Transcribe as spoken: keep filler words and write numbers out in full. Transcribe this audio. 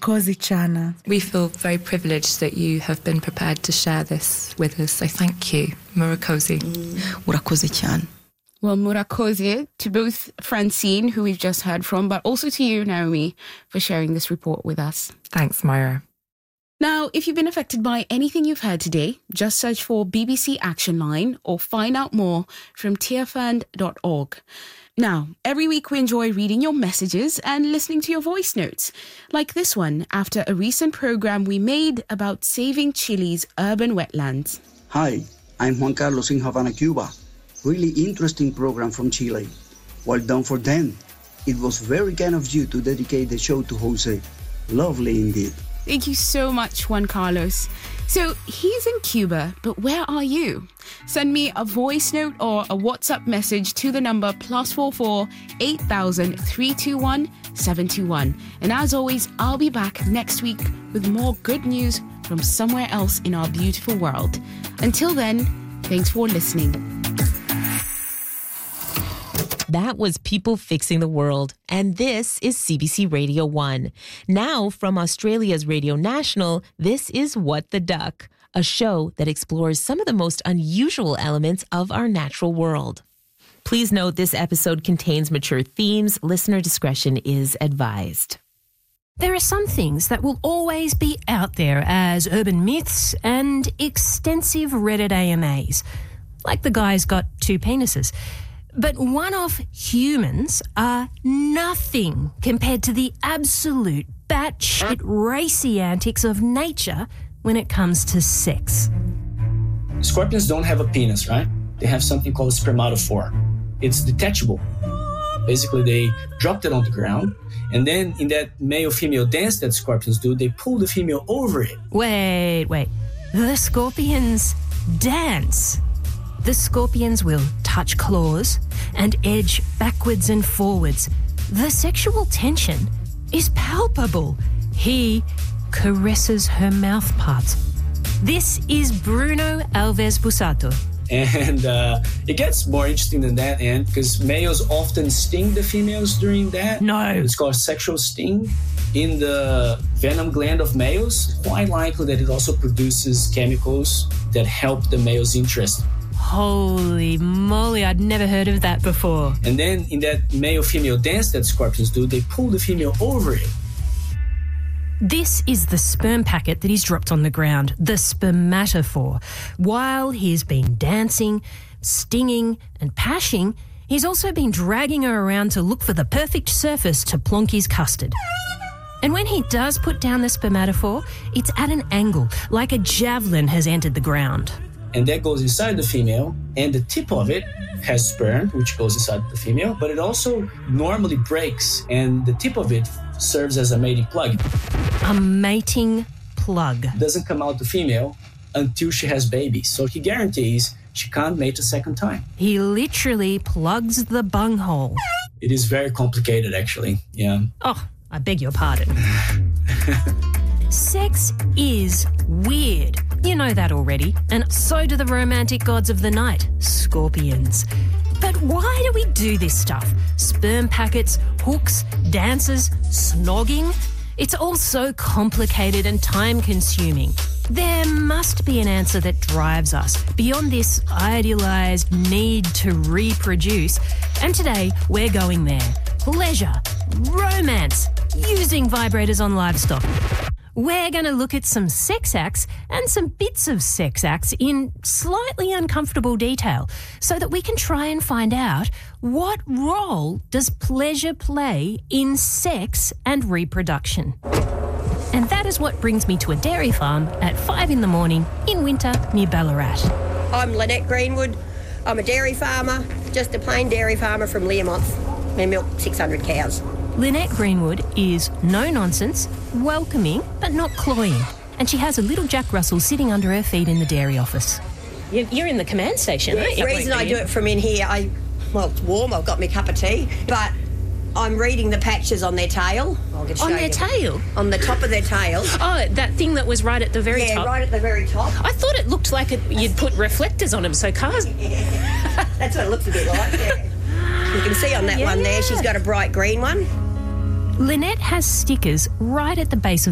Murakoze Chana. We feel very privileged that you have been prepared to share this with us. So thank you, Murakoze. Mm. Murakoze Chan. Well, Murakoze to both Francine, who we've just heard from, but also to you, Naomi, for sharing this report with us. Thanks, Myra. Now, if you've been affected by anything you've heard today, just search for B B C Action Line or find out more from tearfund dot org. Now, every week we enjoy reading your messages and listening to your voice notes, like this one after a recent program we made about saving Chile's urban wetlands. Hi, I'm Juan Carlos in Havana, Cuba. Really interesting program from Chile. Well done for them. It was very kind of you to dedicate the show to Jose. Lovely indeed. Thank you so much, Juan Carlos. So he's in Cuba, but where are you? Send me a voice note or a WhatsApp message to the number plus four four eight thousand three two one seven two one. And as always, I'll be back next week with more good news from somewhere else in our beautiful world. Until then, thanks for listening. That was People Fixing the World, and this is C B C Radio one. Now, from Australia's Radio National, this is What the Duck, a show that explores some of the most unusual elements of our natural world. Please note this episode contains mature themes. Listener discretion is advised. There are some things that will always be out there as urban myths and extensive Reddit A M As, like the guy's got two penises. But one-off humans are nothing compared to the absolute batshit racy antics of nature when it comes to sex. Scorpions don't have a penis, right? They have something called a spermatophore. It's detachable. Basically, they dropped it on the ground, and then in that male-female dance that scorpions do, they pull the female over it. Wait, wait. The scorpions dance. The scorpions will touch claws and edge backwards and forwards. The sexual tension is palpable. He caresses her mouth parts. This is Bruno Alves Busato. And uh, it gets more interesting than that, and because males often sting the females during that. No. It's called sexual sting. In the venom gland of males, quite likely that it also produces chemicals that help the male's interest. Holy moly, I'd never heard of that before. And then in that male-female dance that scorpions do, they pull the female over it. This is the sperm packet that he's dropped on the ground, the spermatophore. While he's been dancing, stinging and pashing, he's also been dragging her around to look for the perfect surface to plonk his custard. And when he does put down the spermatophore, it's at an angle, like a javelin has entered the ground. And that goes inside the female, and the tip of it has sperm, which goes inside the female, but it also normally breaks, and the tip of it serves as a mating plug. A mating plug. It doesn't come out the female until she has babies, so he guarantees she can't mate a second time. He literally plugs the bunghole. It is very complicated, actually, yeah. Oh, I beg your pardon. Sex is weird. You know that already. And so do the romantic gods of the night, scorpions. But why do we do this stuff? Sperm packets, hooks, dances, snogging? It's all so complicated and time-consuming. There must be an answer that drives us beyond this idealised need to reproduce. And today, we're going there. Pleasure, romance, using vibrators on livestock. We're going to look at some sex acts and some bits of sex acts in slightly uncomfortable detail so that we can try and find out what role does pleasure play in sex and reproduction. And that is what brings me to a dairy farm at five in the morning in winter near Ballarat. I'm Lynette Greenwood. I'm a dairy farmer, just a plain dairy farmer from Learmonth. I milk six hundred cows. Lynette Greenwood is no-nonsense, welcoming, but not cloying. And she has a little Jack Russell sitting under her feet in the dairy office. You're in the command station, yeah, aren't you? The reason I do it from in here, I well, it's warm, I've got my cup of tea, but I'm reading the patches on their tail. I'll get on their you. tail? On the top of their tail. Oh, that thing that was right at the very yeah, top? Yeah, right at the very top. I thought it looked like it, you'd put reflectors on them so cars... Yeah. That's what it looks a bit like, yeah. You can see on that yeah. one there, she's got a bright green one. Lynette has stickers right at the base of